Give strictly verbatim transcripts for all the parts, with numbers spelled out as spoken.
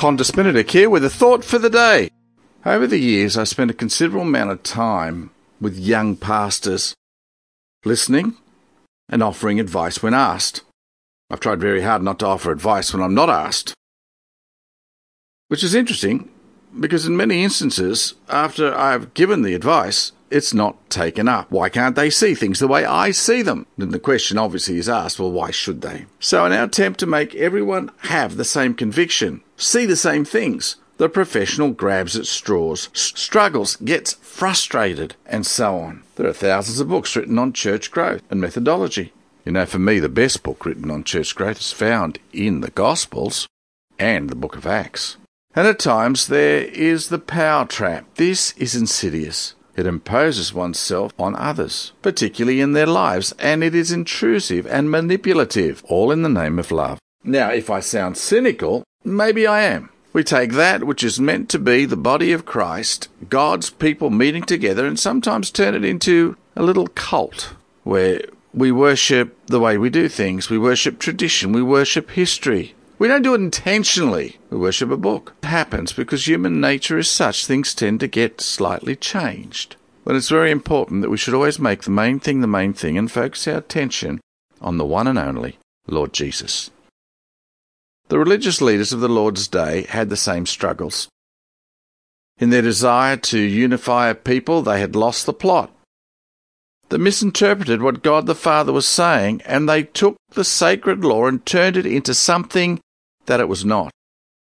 Condis Benedict here with a thought for the day. Over the years, I spent a considerable amount of time with young pastors, listening and offering advice when asked. I've tried very hard not to offer advice when I'm not asked. Which is interesting, because in many instances, after I've given the advice, it's not taken up. Why can't they see things the way I see them? Then the question obviously is asked, well, why should they? So in our attempt to make everyone have the same conviction, see the same things, the professional grabs at straws, struggles, gets frustrated, and so on. There are thousands of books written on church growth and methodology. You know, for me, the best book written on church growth is found in the Gospels and the book of Acts. And at times there is the power trap. This is insidious. It imposes oneself on others, particularly in their lives, and it is intrusive and manipulative, all in the name of love. Now, if I sound cynical, maybe I am. We take that which is meant to be the body of Christ, God's people meeting together, and sometimes turn it into a little cult where we worship the way we do things. We worship tradition. We worship history. We don't do it intentionally. We worship a book. It happens because human nature is such, things tend to get slightly changed. But it's very important that we should always make the main thing the main thing and focus our attention on the one and only Lord Jesus. The religious leaders of the Lord's day had the same struggles. In their desire to unify a people, they had lost the plot. They misinterpreted what God the Father was saying, and they took the sacred law and turned it into something that it was not.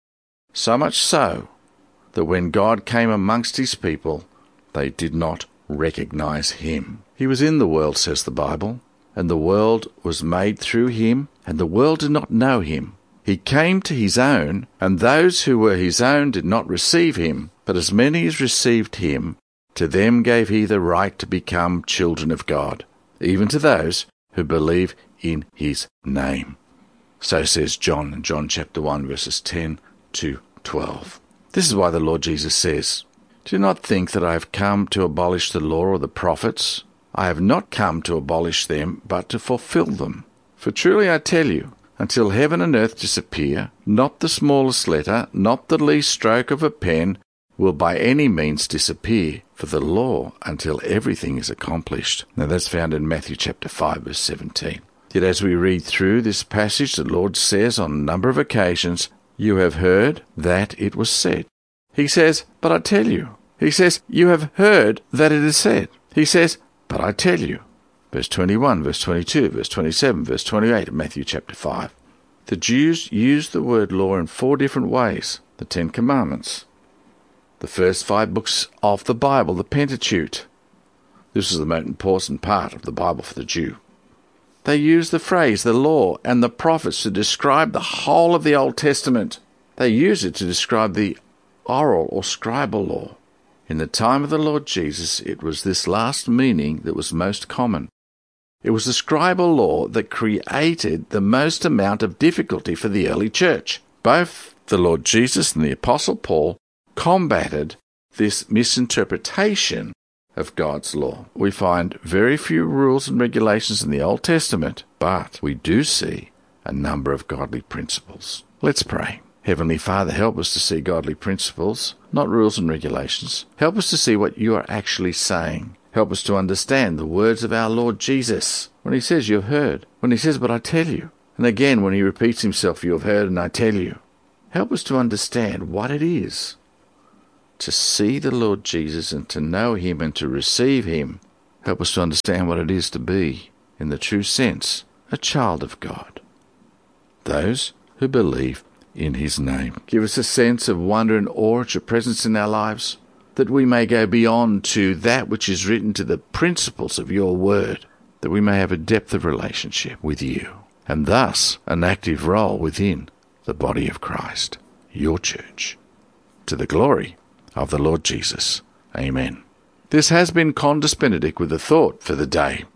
So much so that when God came amongst his people, they did not recognize him. He was in the world, says the Bible, and the world was made through him, and the world did not know him. He came to his own, and those who were his own did not receive him. But as many as received him, to them gave he the right to become children of God, even to those who believe in his name. So says John in John chapter one, verses ten to twelve. This is why the Lord Jesus says, "Do not think that I have come to abolish the law or the prophets. I have not come to abolish them, but to fulfill them. For truly I tell you, until heaven and earth disappear, not the smallest letter, not the least stroke of a pen, will by any means disappear for the law until everything is accomplished." Now that's found in Matthew chapter five, verse seventeen. Yet as we read through this passage, the Lord says on a number of occasions, "You have heard that it was said." He says, "But I tell you." He says, "You have heard that it is said." He says, "But I tell you." Verse twenty-one, verse twenty-two, verse twenty-seven, verse twenty-eight of Matthew chapter five. The Jews used the word law in four different ways. The Ten Commandments, the first five books of the Bible, the Pentateuch. This is the most important part of the Bible for the Jew. They used the phrase, the law, and the prophets to describe the whole of the Old Testament. They used it to describe the oral or scribal law. In the time of the Lord Jesus, it was this last meaning that was most common. It was the scribal law that created the most amount of difficulty for the early church. Both the Lord Jesus and the Apostle Paul combated this misinterpretation of God's law. We find very few rules and regulations in the Old Testament, but we do see a number of godly principles. Let's pray. Heavenly Father, help us to see godly principles, not rules and regulations. Help us to see what you are actually saying. Help us to understand the words of our Lord Jesus. When he says, "You've heard." When he says, "But I tell you." And again, when he repeats himself, "You have heard and I tell you." Help us to understand what it is to see the Lord Jesus and to know him and to receive him. Help us to understand what it is to be, in the true sense, a child of God. Those who believe in his name. Give us a sense of wonder and awe at your presence in our lives, that we may go beyond to that which is written, to the principles of your word, that we may have a depth of relationship with you, and thus an active role within the body of Christ, your church, to the glory of the Lord Jesus. Amen. This has been Condis Benedict with a thought for the day.